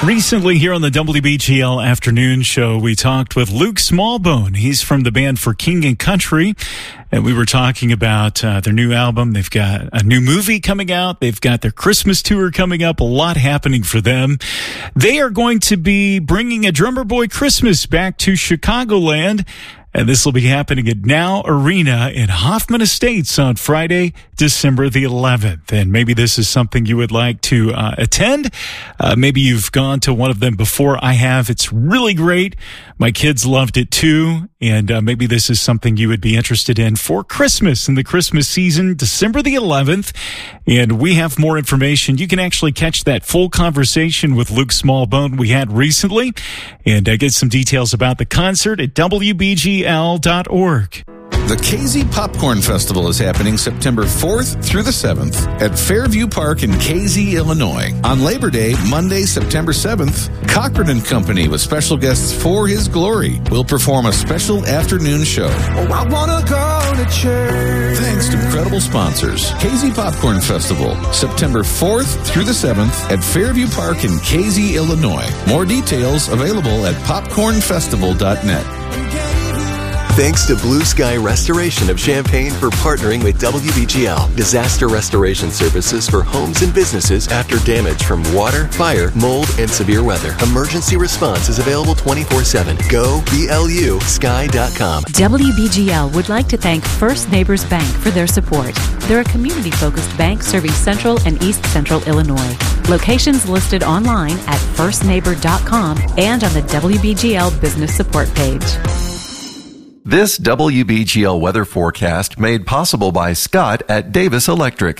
Recently here on the WBGL Afternoon Show, we talked with Luke Smallbone. He's from the band For King and Country, and we were talking about their new album. They've got a new movie coming out. They've got their Christmas tour coming up. A lot happening for them. They are going to be bringing a Drummer Boy Christmas back to Chicagoland, and this will be happening at Now Arena in Hoffman Estates on Friday, December the 11th. And maybe this is something you would like to attend. Maybe you've gone to one of them before. I have. It's really great. My kids loved it too. And maybe this is something you would be interested in for Christmas in the Christmas season, December the 11th. And we have more information. You can actually catch that full conversation with Luke Smallbone we had recently and get some details about the concert at WBGL.org. The KZ Popcorn Festival is happening September 4th through the 7th at Fairview Park in KZ, Illinois. On Labor Day, Monday, September 7th, Cochran & Company with special guests For His Glory will perform a special afternoon show. Oh, I wanna go to church. Thanks to incredible sponsors. KZ Popcorn Festival, September 4th through the 7th at Fairview Park in KZ, Illinois. More details available at popcornfestival.net. Thanks to Blue Sky Restoration of Champaign for partnering with WBGL. Disaster restoration services for homes and businesses after damage from water, fire, mold, and severe weather. Emergency response is available 24/7. Go BLUSky.com. WBGL would like to thank First Neighbors Bank for their support. They're a community-focused bank serving Central and East Central Illinois. Locations listed online at firstneighbor.com and on the WBGL Business Support page. This WBGL weather forecast made possible by Scott at Davis Electric.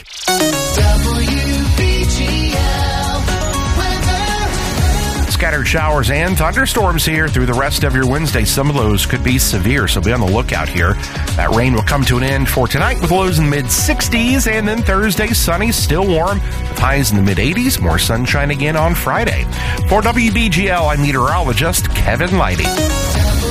Scattered showers and thunderstorms here through the rest of your Wednesday. Some of those could be severe, so be on the lookout here. That rain will come to an end for tonight with lows in the mid-60s, and then Thursday, sunny, still warm, with highs in the mid-80s. More sunshine again on Friday. For WBGL, I'm meteorologist Kevin Leidy.